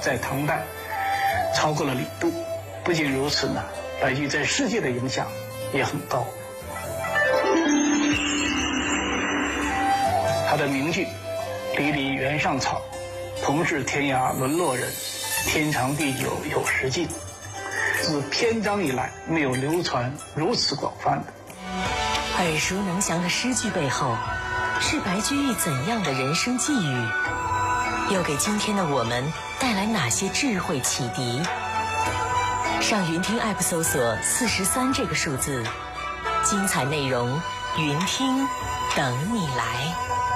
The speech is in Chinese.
在唐代超过了李杜。不仅如此呢，白居易在世界的影响也很高。他的名句“离离原上草，同是天涯沦落人，天长地久有时尽”，自篇章以来没有流传如此广泛的。 耳熟能详的诗句背后，是白居易怎样的人生际遇？又给今天的我们带来哪些智慧启迪？上云听 App 搜索43这个数字，精彩内容云听等你来。